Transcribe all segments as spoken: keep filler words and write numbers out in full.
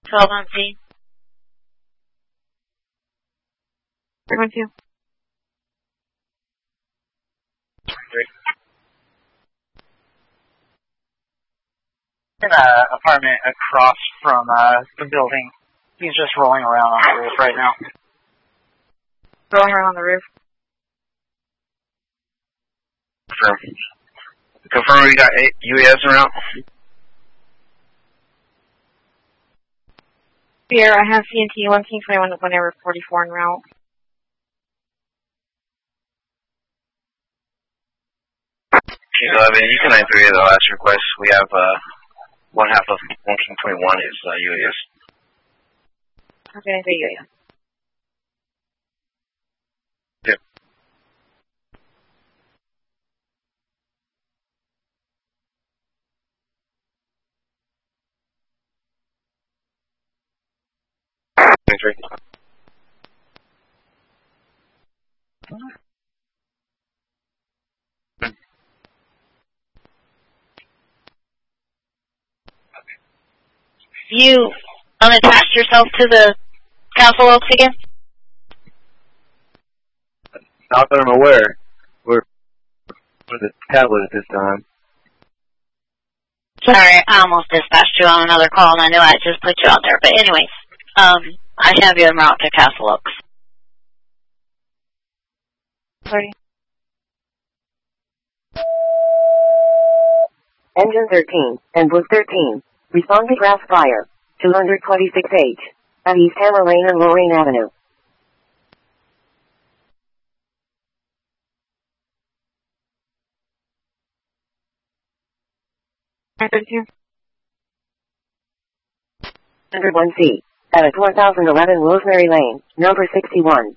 twelve on Z. three one two. In an apartment across from uh, the building. He's just rolling around on the roof right now. Rolling around on the roof. Confirm. Confirm we got eight U A S around. Here, I have C N T one King twenty-one, whenever forty-four en route. King eleven, you can nine three the last request. We have uh, one half of one King twenty-one is uh, U A S. Okay, there you go. Yep. Thanks, Rick. You unattached yourself to the Castle Oaks again? Not that I'm aware. We're with the tablet at this time. Sorry, I almost dispatched you on another call and I knew I just put you out there. But anyways, um, I have you en route to Castle Oaks. Sorry. Engine thirteen, and Blue thirteen. Respond to grass fire. two twenty-six H. At East Hammer Lane and Lorraine Avenue. nine thirty-two. one oh one C. At a one thousand eleven Rosemary Lane, number sixty-one.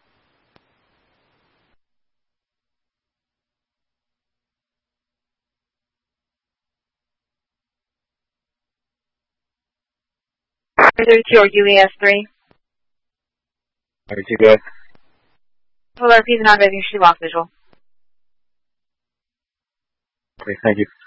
thirty-two or U A S three. thirty-two, go. Well, our P's not ready. She lost visual. Okay, thank you.